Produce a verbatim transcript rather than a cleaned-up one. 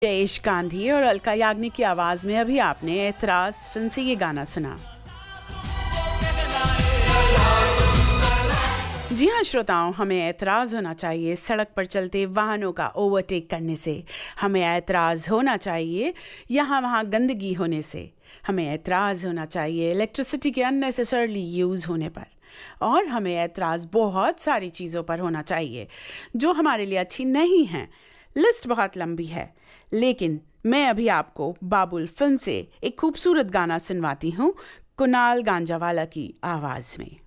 जयेश गांधी और अलका याग्निक की आवाज में अभी आपने एतराज फिल्म से ये गाना सुना। जी हाँ श्रोताओं, हमें ऐतराज़ होना चाहिए सड़क पर चलते वाहनों का ओवरटेक करने से। हमें ऐतराज़ होना चाहिए यहाँ वहाँ गंदगी होने से। हमें ऐतराज़ होना चाहिए इलेक्ट्रिसिटी के अननेसेसरली यूज़ होने पर। और हमें ऐतराज़ बहुत सारी चीज़ों पर होना चाहिए जो हमारे लिए अच्छी नहीं हैं। लिस्ट बहुत लंबी है, लेकिन मैं अभी आपको बाबुल फिल्म से एक खूबसूरत गाना सुनवाती हूँ कुणाल गांजावाला की आवाज़ में।